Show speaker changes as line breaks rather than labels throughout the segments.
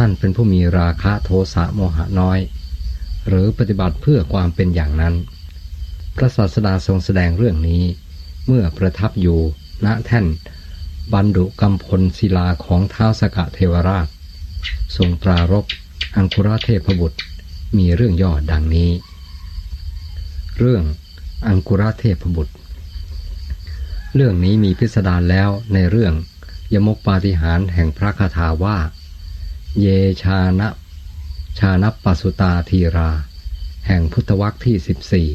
านเป็นผู้มีราคะโทสะโมหะน้อยหรือปฏิบัติเพื่อความเป็นอย่างนั้นพระศาสดาทรงแสดงเรื่องนี้เมื่อประทับอยู่ณแท่นบรรดุกัมพลศิลาของท้าวสกเทวราชทรงปรารภอังคุรเทพบุตรมีเรื่องย่อดังนี้เรื่องอังคุรเทพบุตรเรื่องนี้มีพิสดารแล้วในเรื่องยมกปาฏิหาริย์แห่งพระคาถาว่าเยชานะปัสสุตาธีราแห่งพุทธวรรษที่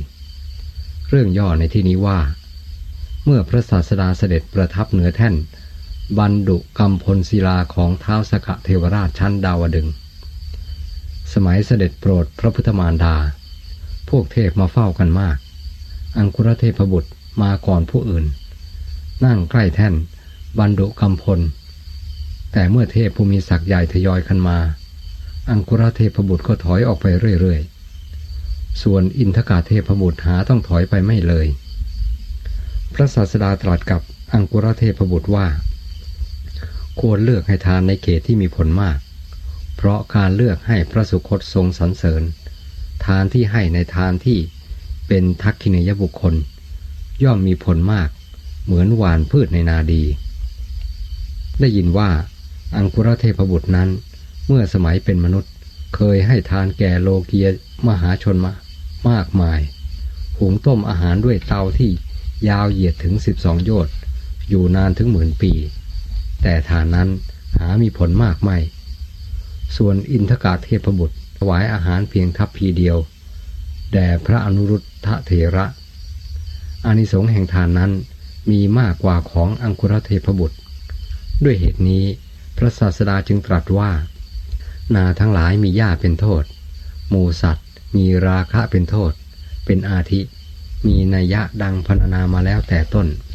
14เรื่องย่อในที่นี้ว่าเมื่อพระศาสดาเสด็จประทับเหนือแท่นบรรดุกัมพลศิลาของท้าวสกเทวราชชั้นดาวดึงส์สมัยเสด็จโปรดพระพุทธมารดาพวกเทพมาเฝ้ากันมากอังคุรเทพบุตรมาก่อนผู้อื่นนั่งใกล้แท่นบรรดุกัมพลแต่เมื่อเทพผู้มีศักย์ใหญ่ทยอยกันมาอังคุรเทพบุตรก็ถอยออกไปเรื่อยๆส่วนอินทกาเทพบุตรหาต้องถอยไปไม่เลยพระศาสดาตรัสกับอังคุรเทพบุตรว่าควรเลือกให้ทานในเขตที่มีผลมากเพราะการเลือกให้พระสุคตทรงสรรเสริญทานที่ให้ในทานที่เป็นทักขิเนยบุคคลย่อมมีผลมากเหมือนหว่านพืชในนาดีได้ยินว่าอังคุรเทพบุตรนั้นเมื่อสมัยเป็นมนุษย์เคยให้ทานแก่โลกียมหาชนมากมายหุงต้มอาหารด้วยเตาที่ยาวเหยียดถึง12 โยชน์อยู่นานถึง10,000 ปีแต่ทานนั้นหามีผลมากไม่ส่วนอินทกาเทพบุตรถวายอาหารเพียงทัพพีเดียวแด่พระอนุรุทธเถระอานิสงส์แห่งทานนั้นมีมากกว่าของอังคุรเทพบุตรด้วยเหตุนี้พระศาสดาจึงตรัสว่านาทั้งหลายมีหญ้าเป็นโทษหมู่สัตว์มีราคะเป็นโทษเป็นอาทิมีนัยยะดังพรรณนามาแล้วแต่ต้น